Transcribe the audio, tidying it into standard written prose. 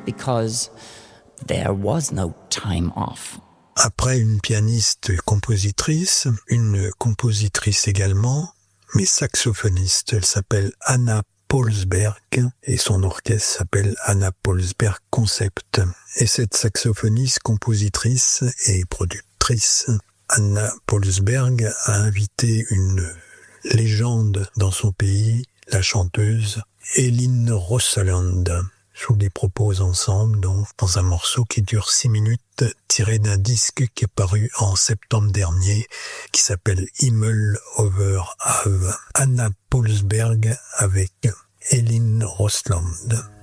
because there was no time off. Après une pianiste et compositrice, une compositrice également, mais saxophoniste, elle s'appelle Anna Paulsberg et son orchestre s'appelle Anna Paulsberg Concept. Et cette saxophoniste, compositrice et productrice, Anna Paulsberg a invité une légende dans son pays, la chanteuse Elin Rosseland. Je vous les propose ensemble donc, dans un morceau qui dure 6 minutes, tiré d'un disque qui est paru en septembre dernier, qui s'appelle Himmel over Have. Anna Paulsberg avec Elin Rosseland.